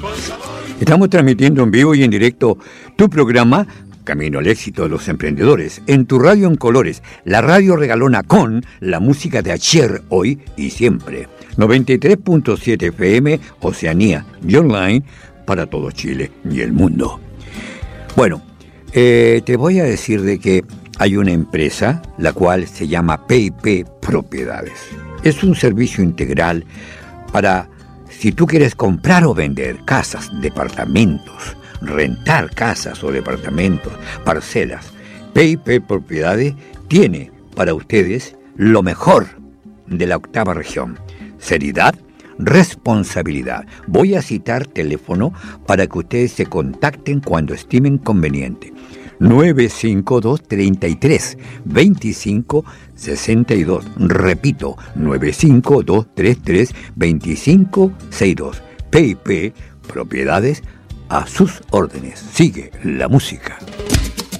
Estamos transmitiendo en vivo y en directo tu programa Camino al Éxito de los Emprendedores en tu radio en colores, la radio regalona con la música de ayer, hoy y siempre. 93.7 FM, Oceanía y online para todo Chile y el mundo. Bueno, te voy a decir de que hay una empresa la cual se llama PIP Propiedades. Es un servicio integral para si tú quieres comprar o vender casas, departamentos, rentar casas o departamentos, parcelas. PIP Propiedades tiene para ustedes lo mejor de la octava región. Seriedad, responsabilidad. Voy a citar teléfono para que ustedes se contacten cuando estimen conveniente. 952-33-2562. Repito, 952-33-2562. PIP Propiedades, a sus órdenes. Sigue la música.